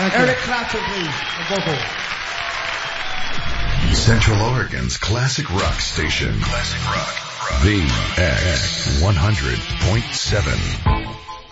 Eric Clapton, please. A vocal. Central Oregon's classic rock station. Classic rock. VX 100.7.